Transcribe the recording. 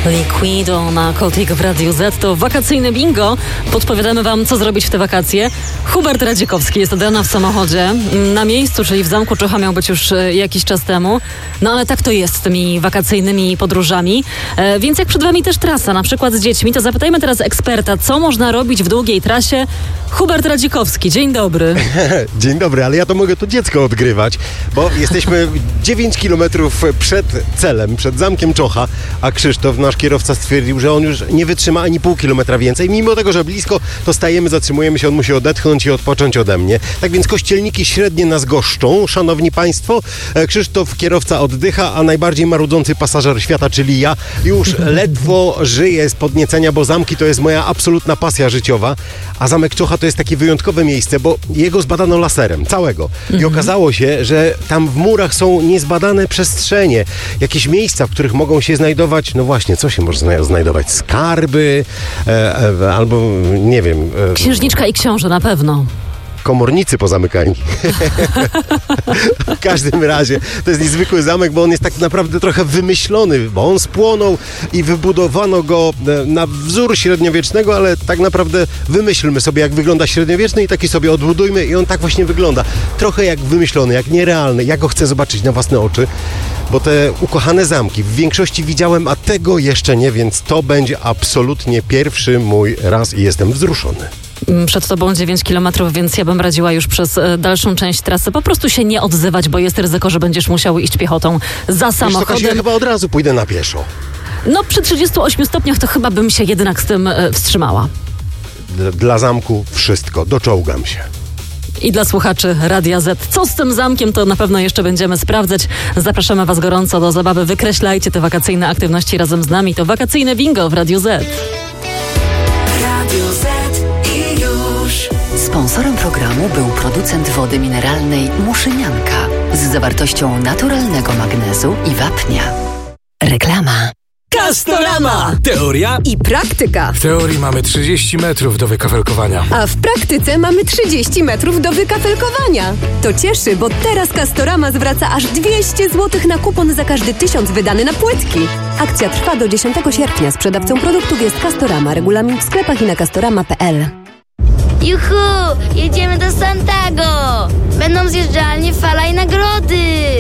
Liquido na Kołtiko w Radiu Z. To wakacyjne bingo. Podpowiadamy wam, co zrobić w te wakacje. Hubert Radzikowski jest od rana w samochodzie. Na miejscu, czyli w Zamku Czocha miał być już jakiś czas temu. No ale tak to jest z tymi wakacyjnymi podróżami. Więc jak przed wami też trasa, na przykład z dziećmi, to zapytajmy teraz eksperta, co można robić w długiej trasie. Hubert Radzikowski, dzień dobry. Dzień dobry, ale ja to mogę to dziecko odgrywać, bo jesteśmy 9 kilometrów przed celem, przed Zamkiem Czocha, a Krzysztof, nasz kierowca, stwierdził, że on już nie wytrzyma ani pół kilometra więcej. Mimo tego, że blisko, to stajemy, zatrzymujemy się, on musi odetchnąć i odpocząć ode mnie. Tak więc kościelniki średnie nas goszczą, szanowni państwo. Krzysztof, kierowca, oddycha, a najbardziej marudzący pasażer świata, czyli ja, już ledwo żyje z podniecenia, bo zamki to jest moja absolutna pasja życiowa, a Zamek Czocha to jest takie wyjątkowe miejsce, bo jego zbadano laserem, całego. I okazało się, że tam w murach są niezbadane przestrzenie, jakieś miejsca, w których mogą się znajdować, no właśnie, co się może znajdować? Skarby, albo nie wiem. Księżniczka i książę na pewno. Komornicy pozamykani. W każdym razie to jest niezwykły zamek, bo on jest tak naprawdę trochę wymyślony, bo on spłonął i wybudowano go na wzór średniowiecznego, ale tak naprawdę wymyślmy sobie, jak wygląda średniowieczny i taki sobie odbudujmy i on tak właśnie wygląda. Trochę jak wymyślony, jak nierealny. Ja go chcę zobaczyć na własne oczy, bo te ukochane zamki w większości widziałem, a tego jeszcze nie, więc to będzie absolutnie pierwszy mój raz i jestem wzruszony. Przed tobą 9 kilometrów, więc ja bym radziła już przez dalszą część trasy po prostu się nie odzywać, bo jest ryzyko, że będziesz musiał iść piechotą za samochodem. Ja chyba od razu pójdę na pieszo. No przy 38 stopniach to chyba bym się jednak z tym wstrzymała. Dla zamku wszystko, doczołgam się. I dla słuchaczy Radia Z. Co z tym zamkiem, to na pewno jeszcze będziemy sprawdzać. Zapraszamy was gorąco do zabawy. Wykreślajcie te wakacyjne aktywności razem z nami. To wakacyjne bingo w Radiu Z. Radio Z i już. Sponsorem programu był producent wody mineralnej Muszynianka z zawartością naturalnego magnezu i wapnia. Reklama. Castorama! Teoria i praktyka. W teorii mamy 30 metrów do wykafelkowania. A w praktyce mamy 30 metrów do wykafelkowania. To cieszy, bo teraz Castorama zwraca aż 200 zł na kupon za każdy 1000 wydany na płytki. Akcja trwa do 10 sierpnia. Sprzedawcą produktów jest Castorama. Regulamin w sklepach i na castorama.pl. Juhu! Jedziemy do Santago! Będą zjeżdżalnie, fala i nagrody!